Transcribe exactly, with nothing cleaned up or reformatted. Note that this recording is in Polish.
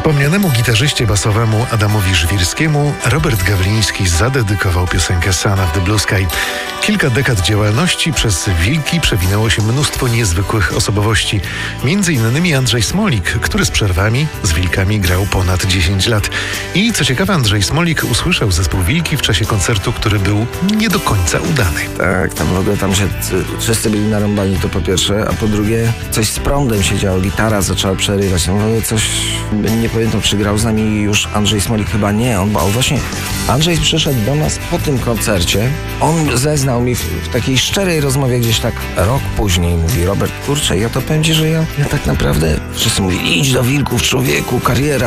Wspomnianemu gitarzyście basowemu Adamowi Żwirskiemu Robert Gawliński zadedykował piosenkę Son of the Blue Sky. Kilka dekad działalności przez Wilki przewinęło się mnóstwo niezwykłych osobowości. Między innymi Andrzej Smolik, który z przerwami z Wilkami grał ponad dziesięć lat. I co ciekawe, Andrzej Smolik usłyszał zespół Wilki w czasie koncertu, który był nie do końca udany. Tak, tam w ogóle tam się wszyscy byli narąbani, to po pierwsze, a po drugie coś z prądem się działo, gitara zaczęła przerywać, no w ogóle coś, nie pamiętam, czy grał z nami już Andrzej Smolik, chyba nie, on, on właśnie, Andrzej przyszedł do nas po tym koncercie, on zeznał mi w, w takiej szczerej rozmowie gdzieś tak rok później, mówi: Robert, kurczę, ja to powiem ci, że ja, ja tak naprawdę, wszyscy mówili: idź do Wilków, człowieku, kariera,